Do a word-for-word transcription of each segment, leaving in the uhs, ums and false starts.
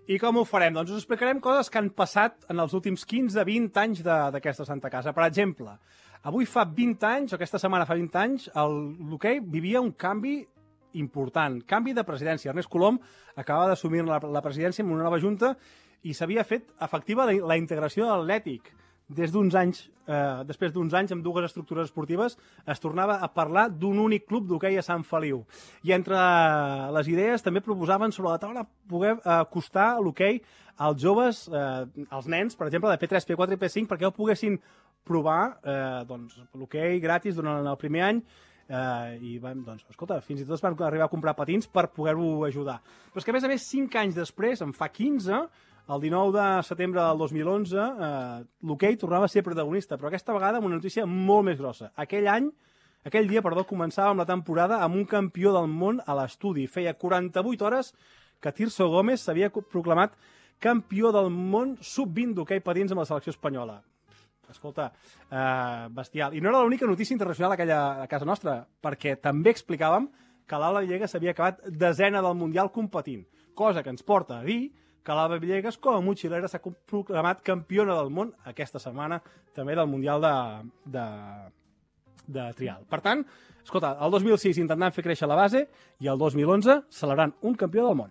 I com ho farem? Doncs us explicarem coses que han passat en els últims quinze a vint anys d'aquesta Santa Casa. Per exemple, avui fa vint anys, o aquesta setmana fa vint anys, l'hoquei vivia un canvi important, canvi de presidència. Ernest Colom acabava d'assumir la, la presidència amb una nova junta i s'havia fet efectiva la, la integració de l'Atlètic. Des d'uns anys, eh, després d'uns anys amb dues estructures esportives, es tornava a parlar d'un únic club d'hoquei a Sant Feliu. I entre les idees també proposaven sobre la taula poder acostar l'hoquei als joves, eh, als nens, per exemple, de P tres, P quatre i P cinc, perquè ho poguessin provar eh, doncs, l'hoquei gratis durant el primer any. Uh, i vam, doncs, escolta, fins i tot es van arribar a comprar patins per poder-ho ajudar. Però és que, a més a més, cinc anys després, en fa quinze, el dinou de setembre del dos mil onze, uh, l'hoquei tornava a ser protagonista, però aquesta vegada amb una notícia molt més grossa. Aquell any, aquell dia, perdó, començàvem la temporada amb un campió del món a l'estudi. Feia quaranta-vuit hores que Tirso Gómez s'havia proclamat campió del món sub vint d'hoquei patins amb la selecció espanyola. Escolta, eh, bestial. I no era l'única notícia internacional aquella a casa nostra, perquè també explicàvem que l'Alba Villegas s'havia acabat desena del Mundial competint, cosa que ens porta a dir que l'Alba Villegas, com a motxilera, s'ha proclamat campiona del món aquesta setmana, també del Mundial de, de, de trial. Per tant, escolta, el dos mil sis intentant fer créixer la base i el dos mil onze celebrant un campió del món.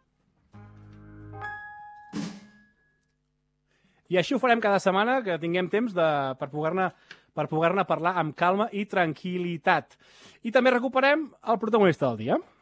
I així ho farem cada setmana, que tinguem temps de, per poder-ne per poder-ne parlar amb calma i tranquil·litat. I també recuperem el protagonista del dia.